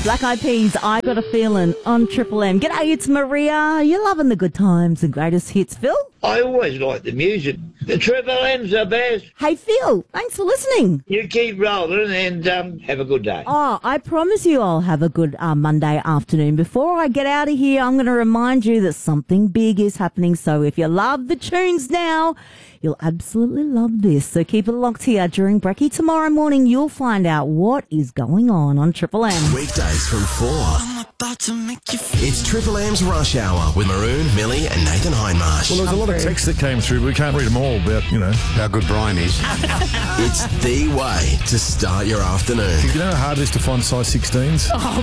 Black Eyed Peas, I Got a Feeling on Triple M. G'day, it's Maria. You're loving the good times and greatest hits, Phil? I always like the music. The Triple M's are best. Hey, Phil, thanks for listening. You keep rolling and have a good day. Oh, I promise you I'll have a good Monday afternoon. Before I get out of here, I'm going to remind you that something big is happening. So if you love the tunes now, you'll absolutely love this. So keep it locked here. During Brekkie tomorrow morning, you'll find out what is going on Triple M. Weekdays from 4. I'm about to make you feel. It's Triple M's Rush Hour with Maroon, Millie and Nathan Hindmarsh. Well, there's a lot of texts that came through, but we can't read them all about, how good Brian is. It's the way to start your afternoon. You know how hard it is to find size 16s? Oh,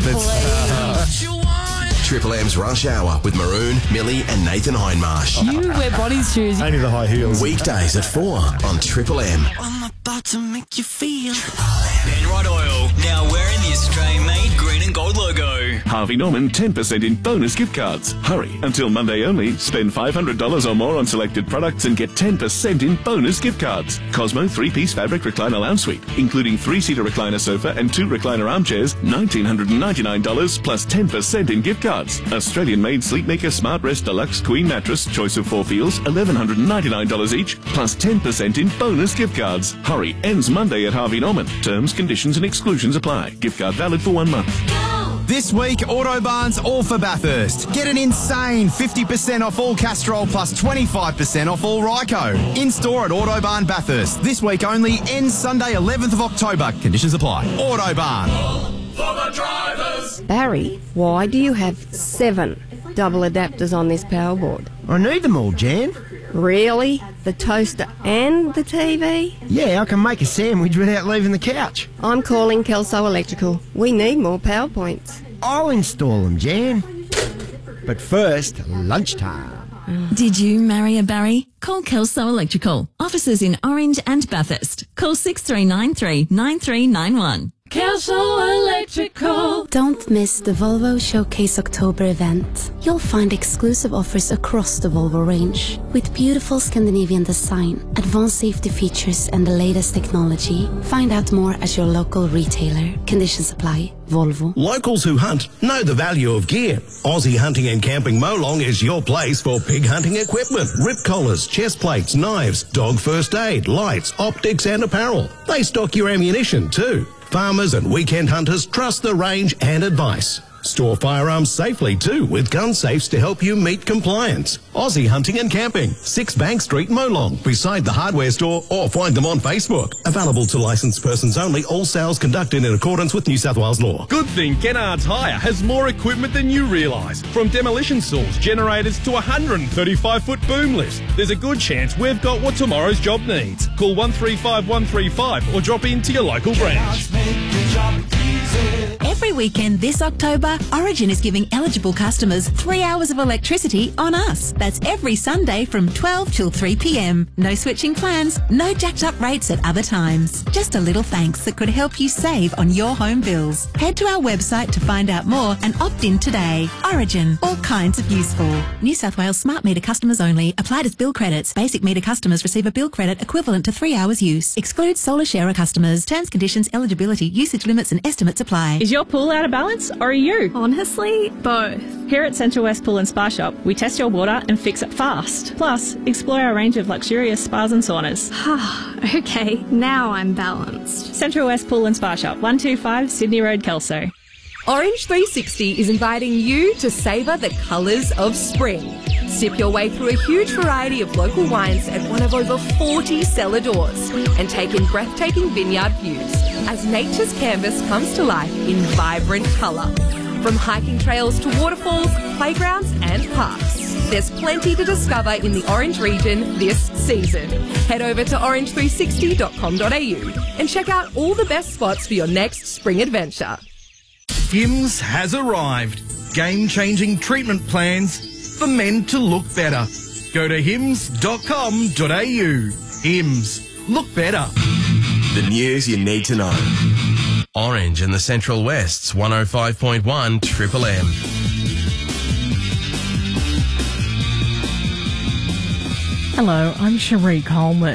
please. Triple M's Rush Hour with Maroon, Millie and Nathan Hindmarsh. You wear body shoes. Only the high heels. Weekdays at 4 on Triple M. I'm about to make you feel. Penrite Oil, now wearing the Australian-made green and gold logo. Harvey Norman 10% in bonus gift cards. Hurry, until Monday only. Spend $500 or more on selected products and get 10% in bonus gift cards. Cosmo 3-piece fabric recliner lounge suite, including 3-seater recliner sofa and 2 recliner armchairs, $1,999 plus 10% in gift cards. Australian-made Sleepmaker Smart Rest Deluxe Queen Mattress, choice of 4 feels, $1,199 each, plus 10% in bonus gift cards. Hurry, ends Monday at Harvey Norman. Terms, conditions and exclusions apply. Gift card valid for 1 month. This week, Autobarn's all for Bathurst. Get an insane 50% off all Castrol plus 25% off all Ryco. In-store at Autobarn Bathurst. This week only, ends Sunday 11th of October. Conditions apply. Autobarn. For the drivers. Barry, why do you have 7 double adapters on this power board? I need them all, Jan. Really? The toaster and the TV? Yeah, I can make a sandwich without leaving the couch. I'm calling Kelso Electrical. We need more power points. I'll install them, Jan. But first, lunchtime. Did you marry a Barry? Call Kelso Electrical. Offices in Orange and Bathurst. Call 6393 9391. Kelso Electrical. Don't miss the Volvo Showcase October event. You'll find exclusive offers across the Volvo range with beautiful Scandinavian design, advanced safety features and the latest technology. Find out more at your local retailer. Conditions apply. Volvo. Locals who hunt know the value of gear. Aussie Hunting and Camping Molong is your place for pig hunting equipment, rip collars, chest plates, knives, dog first aid, lights, optics and apparel. They stock your ammunition too. Farmers and weekend hunters trust the range and advice. Store firearms safely too with gun safes to help you meet compliance. Aussie Hunting and Camping, 6 Bank Street, Molong, beside the hardware store, or find them on Facebook. Available to licensed persons only, all sales conducted in accordance with New South Wales law. Good thing Kennards Hire has more equipment than you realise. From demolition saws, generators to 135-foot boom lifts. There's a good chance we've got what tomorrow's job needs. Call 135 135 or drop into your local branch. Every weekend this October, Origin is giving eligible customers 3 hours of electricity on us. That's every Sunday from 12 till 3 p.m. No switching plans, no jacked up rates at other times. Just a little thanks that could help you save on your home bills. Head to our website to find out more and opt in today. Origin, all kinds of useful. New South Wales smart meter customers only. Applied as bill credits. Basic meter customers receive a bill credit equivalent to 3 hours use. Excludes solar sharer customers. Terms, conditions, eligibility, usage limits and estimates apply. Is your pool out of balance or are you? Honestly, both. Here at Central West Pool and Spa Shop, we test your water and fix it fast. Plus, explore our range of luxurious spas and saunas. Okay, now I'm balanced. Central West Pool and Spa Shop, 125 Sydney Road, Kelso. Orange 360 is inviting you to savour the colours of spring. Sip your way through a huge variety of local wines at one of over 40 cellar doors and take in breathtaking vineyard views as nature's canvas comes to life in vibrant colour. From hiking trails to waterfalls, playgrounds and parks, there's plenty to discover in the Orange region this season. Head over to orange360.com.au and check out all the best spots for your next spring adventure. Hims has arrived. Game-changing treatment plans for men to look better. Go to hims.com.au. Hims. Look better. The news you need to know. Orange and the Central West's 105.1 Triple M. Hello, I'm Cherie Coleman.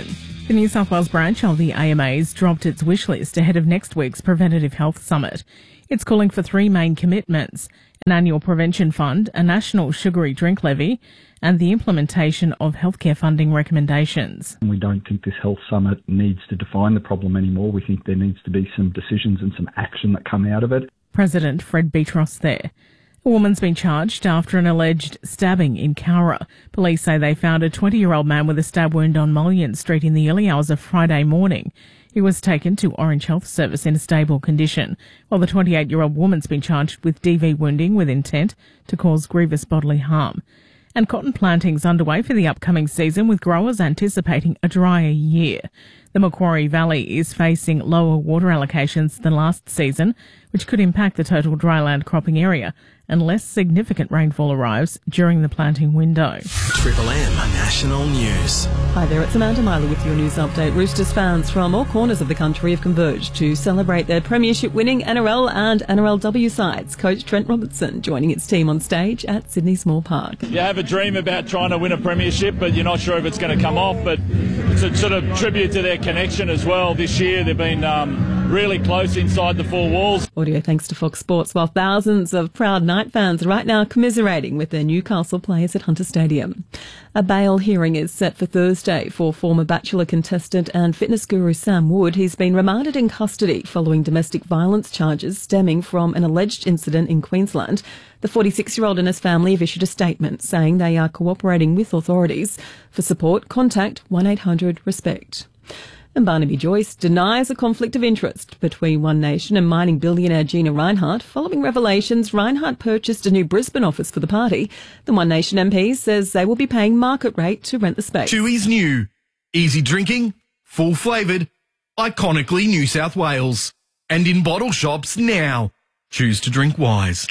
The New South Wales branch of the AMA's dropped its wish list ahead of next week's Preventative Health Summit. It's calling for three main commitments: an annual prevention fund, a national sugary drink levy, and the implementation of healthcare funding recommendations. We don't think this health summit needs to define the problem anymore. We think there needs to be some decisions and some action that come out of it. President Fred Beatros there. A woman's been charged after an alleged stabbing in Cowra. Police say they found a 20-year-old man with a stab wound on Mullion Street in the early hours of Friday morning. He was taken to Orange Health Service in a stable condition, while the 28-year-old woman's been charged with DV wounding with intent to cause grievous bodily harm. And cotton planting's underway for the upcoming season, with growers anticipating a drier year. The Macquarie Valley is facing lower water allocations than last season, which could impact the total dryland cropping area unless significant rainfall arrives during the planting window. Triple M National News. Hi there, it's Amanda Miley with your news update. Roosters fans from all corners of the country have converged to celebrate their premiership-winning NRL and NRLW sides. Coach Trent Robertson joining its team on stage at Sydney Small Park. You have a dream about trying to win a premiership, but you're not sure if it's going to come off. But it's a sort of tribute to their connection as well. This year they've been really close inside the four walls. Audio thanks to Fox Sports, while thousands of proud Knight fans are right now commiserating with their Newcastle players at Hunter Stadium. A bail hearing is set for Thursday for former Bachelor contestant and fitness guru Sam Wood. He's been remanded in custody following domestic violence charges stemming from an alleged incident in Queensland. The 46-year-old and his family have issued a statement saying they are cooperating with authorities. For support, contact 1-800-RESPECT. And Barnaby Joyce denies a conflict of interest between One Nation and mining billionaire Gina Rinehart. Following revelations, Rinehart purchased a new Brisbane office for the party. The One Nation MP says they will be paying market rate to rent the space. Chewy's new. Easy drinking, full flavoured, iconically New South Wales. And in bottle shops now. Choose to drink wise.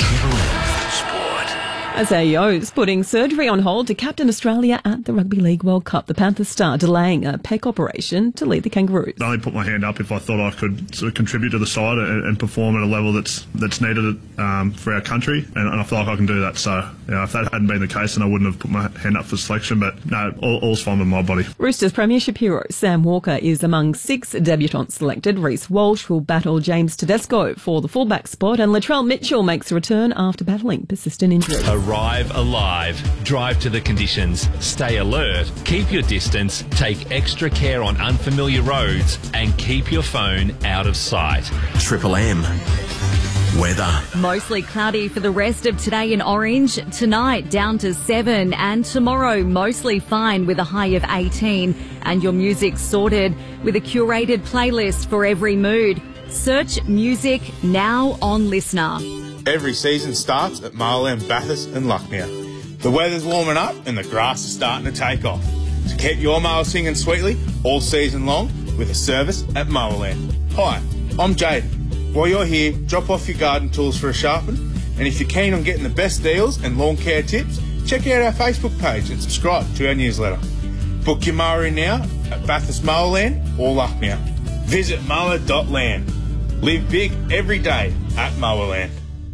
As AEO's putting surgery on hold to captain Australia at the Rugby League World Cup, the Panthers star delaying a pec operation to lead the Kangaroos. I only put my hand up if I thought I could sort of contribute to the side and perform at a level that's needed for our country, and I feel like I can do that. So, if that hadn't been the case, then I wouldn't have put my hand up for selection. But no, all's fine with my body. Roosters premiership hero Sam Walker is among 6 debutants selected. Reece Walsh will battle James Tedesco for the fullback spot, and Latrell Mitchell makes a return after battling persistent injury. Arrive alive. Drive to the conditions. Stay alert. Keep your distance. Take extra care on unfamiliar roads. And keep your phone out of sight. Triple M. Weather. Mostly cloudy for the rest of today in Orange. Tonight down to 7, and tomorrow mostly fine with a high of 18. And your music sorted with a curated playlist for every mood. Search music now on Listener. Every season starts at Marlin, Bathurst and Lucknow. The weather's warming up and the grass is starting to take off. So keep your mower singing sweetly all season long with a service at Mowerland. Hi, I'm Jaden. While you're here, drop off your garden tools for a sharpen, and if you're keen on getting the best deals and lawn care tips, check out our Facebook page and subscribe to our newsletter. Book your mower in now at Bathurst Mowerland or Lucknow. Visit mower.land. Live big every day at Mowerland.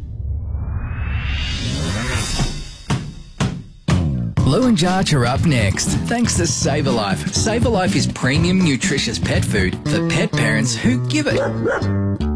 Lou and Jarch are up next, thanks to SaverLife. SaverLife is premium nutritious pet food for pet parents who give it.